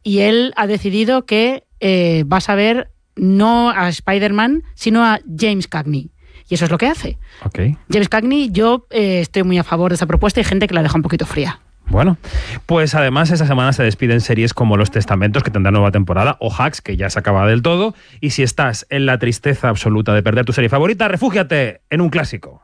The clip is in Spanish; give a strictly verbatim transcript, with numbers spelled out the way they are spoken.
y él ha decidido que eh, vas a ver no a Spider-Man, sino a James Cagney. Y eso es lo que hace. Okay. James Cagney, yo eh, estoy muy a favor de esa propuesta. Hay gente que la deja un poquito fría. Bueno, pues además esta semana se despiden series como Los Testamentos, que tendrá nueva temporada, o Hacks, que ya se acaba del todo. Y si estás en la tristeza absoluta de perder tu serie favorita, refúgiate en un clásico.